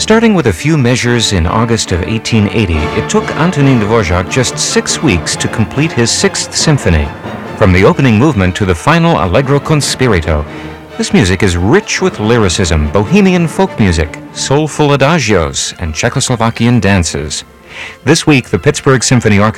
Starting with a few measures in August of 1880, it took Antonin Dvorak just 6 weeks to complete his Sixth Symphony. From the opening movement to the final Allegro con spirito, this music is rich with lyricism, bohemian folk music, soulful adagios, and Czechoslovakian dances. This week, the Pittsburgh Symphony Orchestra